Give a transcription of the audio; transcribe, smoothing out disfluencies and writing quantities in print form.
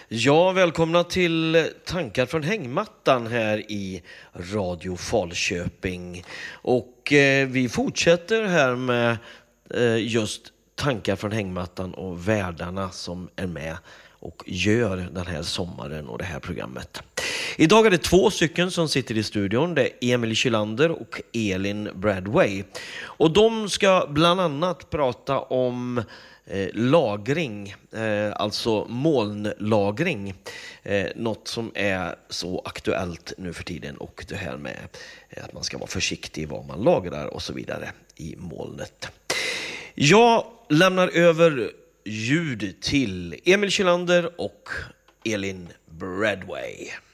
Ja, välkomna till Tankar från hängmattan här i Radio Falköping. Och vi fortsätter här med just Tankar från hängmattan och värdarna som är med och gör den här sommaren och det här programmet. Idag är det 2 stycken som sitter i studion. Det är Emil Kylander och Elin Bradway. Och de ska bland annat prata om lagring, alltså molnlagring. Något som är så aktuellt nu för tiden, och det här med att man ska vara försiktig vad man lagrar och så vidare i molnet. Jag lämnar över ljud till Emil Kylander och Elin Bradway.